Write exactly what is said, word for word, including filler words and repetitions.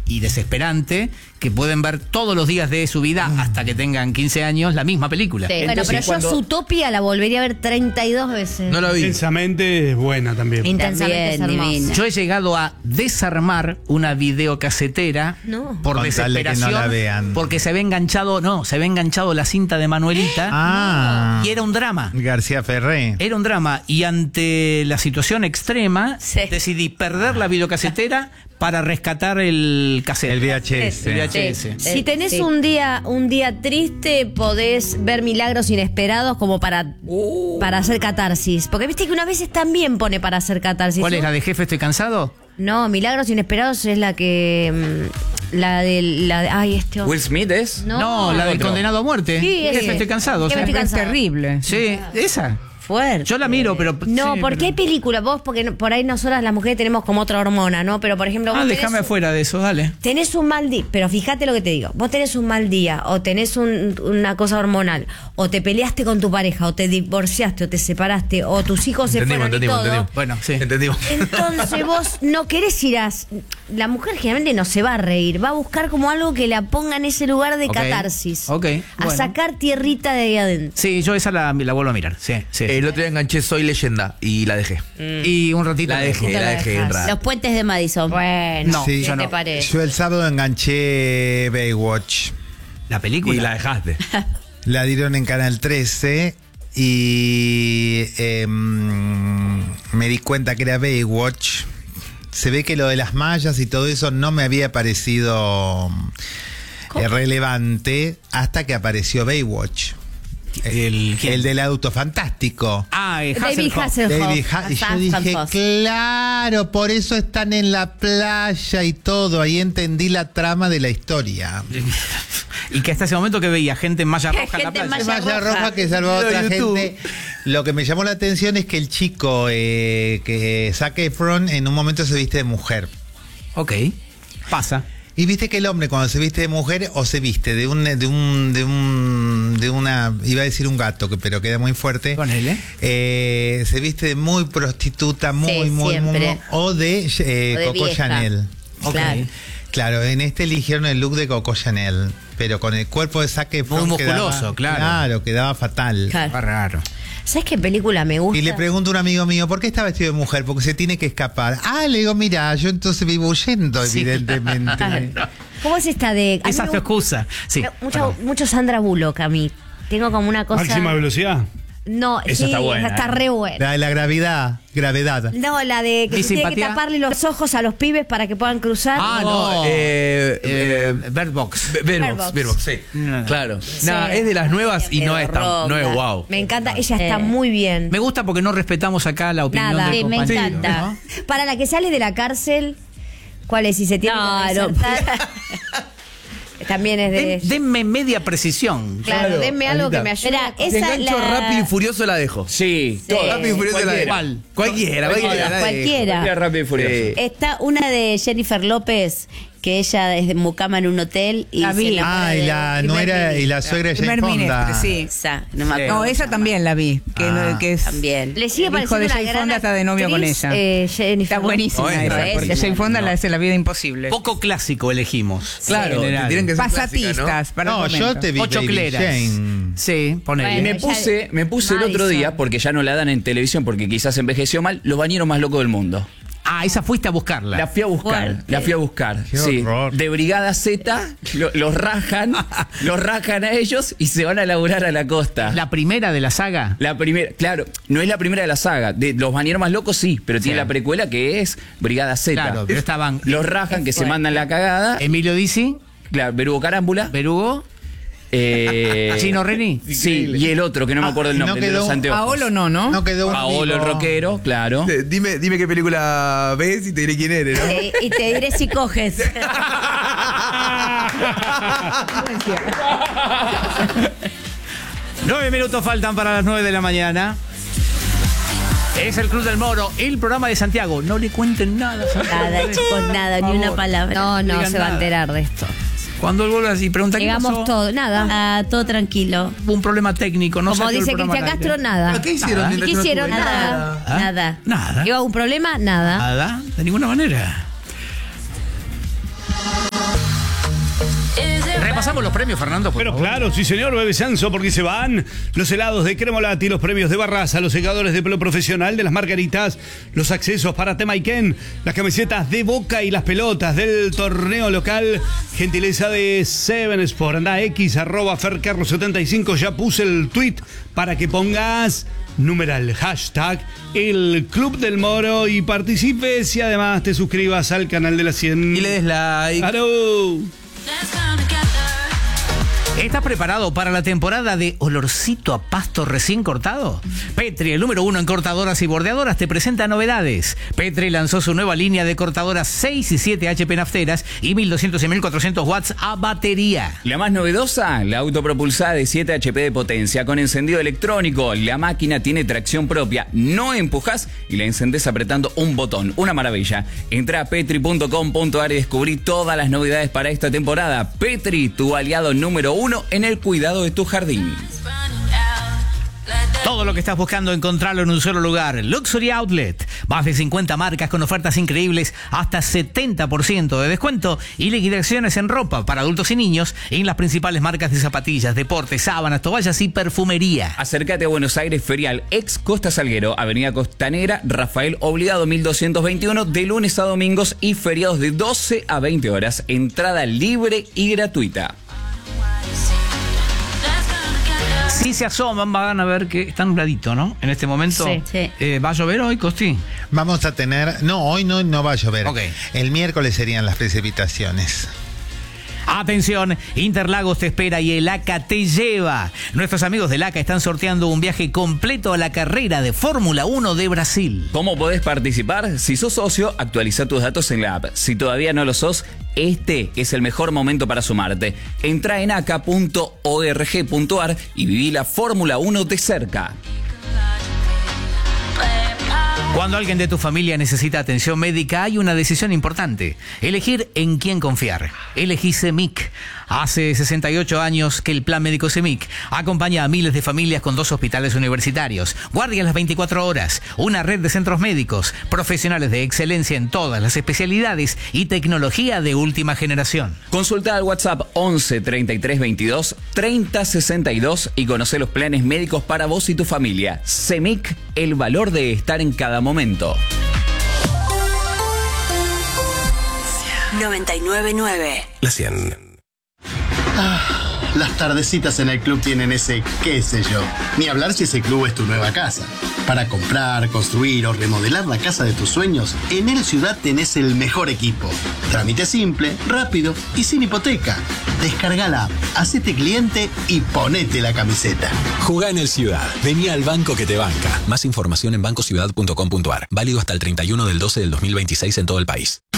y desesperante que pueden ver todos los días de su vida mm. hasta que tengan quince años la misma película. Sí, Entonces, bueno, pero cuando... yo Zootopia la volvería a ver treinta y dos veces. No la vi. Intensamente es buena también. Intensamente es hermosa. divina. Yo he llegado a desarmar una videocasetera No. por Con tal de que desesperación no la vean. porque se había enganchado, no, se había enganchado la cinta de Manuelita Ah. y era un drama. García Ferré. Era un drama y ante la situación extrema Sí. decidí perder la videocasetera para rescatar el cassette. El V H S. El V H S. Sí. Si tenés sí. un día un día triste, podés ver milagros inesperados como para, uh. para hacer catarsis. Porque viste que una vez también pone para hacer catarsis. ¿Cuál ¿no? es la de Jefe estoy cansado? No, milagros inesperados es la que... mm, La de... La de ay, este hombre. ¿Will Smith es? No, No, la del otro. condenado a muerte. Sí, ese. Jefe estoy cansado. Jefe, o sea. estoy Es cansado. terrible. Sí, esa. Fuerte. Yo la miro, pero... No, sí, porque pero- hay películas, vos, porque no- por ahí nosotras las mujeres tenemos como otra hormona, ¿no? Pero por ejemplo, vos Ah, tenés déjame un- afuera de eso, dale. Tenés un mal día, pero fíjate lo que te digo. Vos tenés un mal día, o tenés un- una cosa hormonal, o te peleaste con tu pareja, o te divorciaste, o te separaste, o tus hijos se Entendimos, fueron y entendimos, todo. entendimos. Bueno, sí. Entendimos. Entonces vos no querés ir a... La mujer generalmente no se va a reír, va a buscar como algo que la ponga en ese lugar de Ok, catarsis. ok, A bueno. sacar tierrita de ahí adentro. Sí, yo esa la, la vuelvo a mirar. Sí, sí. El otro día enganché Soy Leyenda y la dejé. Y un ratito... La dejé, la la dejé un dejás. rato. Los puentes de Madison. Bueno, No, ¿qué yo te no. parece? Yo el sábado enganché Baywatch. La película. Y la dejaste. La dieron en Canal trece y eh, me di cuenta que era Baywatch. Se ve que lo de las mallas y todo eso no me había parecido eh, relevante hasta que apareció Baywatch. El, ¿quién? El del auto fantástico. Ah, eh, David Hasselhoff. Hasselhoff. David Ha- y yo dije, claro, por eso están en la playa y todo. Ahí entendí la trama de la historia. Y que hasta ese momento que veía gente en malla roja en la Gente en playa. malla Malla roja que salvó a otra YouTube. gente. Lo que me llamó la atención es que el chico eh, que Zac Efron en un momento se viste de mujer. Ok, pasa. Y viste que el hombre cuando se viste de mujer o se viste de un de un de un de una iba a decir un gato que pero queda muy fuerte. Ponele. Eh, se viste de muy prostituta, muy Sí, muy, muy, siempre. muy o de, eh, O de Coco vieja. Chanel. Ok. Claro. Claro, en este eligieron el look de Coco Chanel, pero con el cuerpo de Zac Efron Muy quedaba- musculoso, claro. Claro, quedaba fatal. Claro. Va raro. ¿Sabes qué película me gusta? Y le pregunto a un amigo mío, ¿por qué está vestido de mujer? Porque se tiene que escapar. Ah, le digo, mira, yo entonces vivo huyendo, Sí. evidentemente. ¿Cómo es esta de...? a mí Esa me es tu gusta- excusa. Sí. Mucho, perdón. mucho Sandra Bullock a mí. Tengo como una cosa... Máxima velocidad. No, Esa sí, está buena, esa está eh. re buena. La de la gravedad, gravedad. No, la de que ¿Mi se tiene que simpatía? taparle los ojos a los pibes para que puedan cruzar. Ah, No, no. eh, Eh, eh, Bird Box. Bird Bird Box, Box. Bird Box, sí. No. Claro. Sí. Nada, es de las nuevas y no es tan, no es wow. Me encanta, ella está muy bien. Me gusta porque no respetamos acá la opinión Nada. del Sí, me compañero, encanta. ¿no? Para la que sale de la cárcel, ¿cuál es? Si se tiene No, que no. reinsertar. También es de... Den- denme media precisión. Claro, Claro, denme algo Anita. que me ayude. Espera, Si esa engancho la... Rápido y Furioso la dejo. Sí. Sí. Rápido y Furioso la dejo. ¿Cuál? Cualquiera, cualquiera. la dejo. Cualquiera. Rápido y Furioso. Sí. Está una de Jennifer López, que ella es de mucama en un hotel y Ah, La vi. se enamora Ah, y de- la primer nuera y ministro. la suegra de Primer Jane ministro, Fonda. sí. Esa, no me Sí. acuerdo. No, esa también la vi. Que, Ah. que es También. Le sigue el hijo pareciendo de una Jane gran Fonda está de novio con actriz, ella. eh, Jennifer. Está buenísima No, es esa, buenísima. porque Jane Fonda No. la hace la vida imposible. Poco clásico elegimos. Claro, En general. que tienen que ser Pasatistas. clásicas, para No, el yo momento. te vi Ocho Baby cleras. Jane. Sí, ponele. Y me Ella- puse, me puse el otro Madison. día, porque ya no la dan en televisión, porque quizás envejeció mal, Los Bañeros Más Locos del Mundo. Ah, esa fuiste a buscarla. La fui a buscar, Fuerte. la fui a buscar. Qué Sí. horror. De Brigada Z, lo- los rajan, los rajan a ellos y se van a laburar a la costa. La primera de la saga. La primera, claro, no es la primera de la saga. De Los Bañeros Más Locos sí, pero tiene Sí. la precuela que es Brigada Z. Claro, pero estaban Los rajan que se mandan la cagada. Emilio Dizzi, Claro, Berugo Carámbula. Berugo, eh, Chino Reni. Sí, y el otro, que no me Ah, acuerdo el y no nombre, el de quedó- los anteojos. Paolo no, ¿no? No quedó un Paolo, el vivo. rockero, claro. Eh, Dime, dime qué película ves y te diré quién eres, ¿no? Eh, y te diré si coges. Nueve minutos faltan para las nueve de la mañana. Es el Club del Moro, el programa de Santiago. No le cuenten nada, Santiago. Nada, chicos, nada, Por ni una favor. palabra. No, no, Digan se va a nada. enterar de esto. Cuando él vuelve así, pregunta qué Llegamos pasó. todo, nada. Ah, todo tranquilo. Hubo un problema técnico, no Como salió el dice programa Cristian al aire. Castro, nada. ¿Pero qué hicieron Nada. ¿Y mientras qué yo no hicieron? estuve? Nada. ¿Ah? Nada. Nada. ¿Iba a un problema? Nada. Nada, de ninguna manera. Repasamos los premios, Fernando. Pero claro, sí señor, Bebe Sanso, porque se van los helados de Cremolati, los premios de Barraza, los secadores de pelo profesional de las Margaritas, los accesos para Tema y Ken, las camisetas de Boca y las pelotas del torneo local, gentileza de Seven Sport. Anda X, arroba Fercarlos setenta y cinco, ya puse el tweet para que pongas numeral hashtag el Club del Moro y participes y además te suscribas al canal de la cien. Y le des like. ¡Claro! ¿Estás preparado para la temporada de olorcito a pasto recién cortado? Petri, el número uno en cortadoras y bordeadoras, te presenta novedades. Petri lanzó su nueva línea de cortadoras seis y siete H P nafteras y mil doscientos y mil cuatrocientos watts a batería. La más novedosa, la autopropulsada de siete H P de potencia con encendido electrónico. La máquina tiene tracción propia, no empujas y la encendés apretando un botón. Una maravilla. Entra a petri punto com punto ar y descubrí todas las novedades para esta temporada. Petri, tu aliado número uno en el cuidado de tu jardín. Todo lo que estás buscando, encontrarlo en un solo lugar. Luxury Outlet. Más de cincuenta marcas con ofertas increíbles, hasta setenta por ciento de descuento y liquidaciones en ropa para adultos y niños en las principales marcas de zapatillas, deportes, sábanas, toallas y perfumería. Acércate a Buenos Aires Ferial, ex Costa Salguero, Avenida Costanera, Rafael Obligado mil doscientos veintiuno, de lunes a domingos y feriados de doce a veinte horas. Entrada libre y gratuita. Si se asoman, van a ver que está nubladito, ¿no? En este momento. Sí, sí. Eh, ¿Va a llover hoy, Costi? Vamos a tener... No, hoy no, no va a llover. Ok. El miércoles serían las precipitaciones. Atención, Interlagos te espera y el A C A te lleva. Nuestros amigos del A C A están sorteando un viaje completo a la carrera de Fórmula uno de Brasil. ¿Cómo podés participar? Si sos socio, actualiza tus datos en la app. Si todavía no lo sos, este es el mejor momento para sumarte. Entra en aca punto org punto ar y viví la Fórmula uno de cerca. Cuando alguien de tu familia necesita atención médica, hay una decisión importante: elegir en quién confiar. Elegí CEMIC. Hace sesenta y ocho años que el Plan Médico CEMIC acompaña a miles de familias con dos hospitales universitarios, guardias las veinticuatro horas, una red de centros médicos, profesionales de excelencia en todas las especialidades y tecnología de última generación. Consulta al WhatsApp once treinta y tres veintidós treinta sesenta y dos y conoce los planes médicos para vos y tu familia. CEMIC, el valor de estar en cada momento. noventa y nueve punto nueve. La cien. Ah, las tardecitas en el club tienen ese qué sé yo. Ni hablar si ese club es tu nueva casa. Para comprar, construir o remodelar la casa de tus sueños, en El Ciudad tenés el mejor equipo. Trámite simple, rápido y sin hipoteca. Descarga la app, hacete cliente y ponete la camiseta. Jugá en El Ciudad. Vení al banco que te banca. Más información en banco ciudad punto com punto ar. Válido hasta el treinta y uno del doce del dos mil veintiséis en todo el país.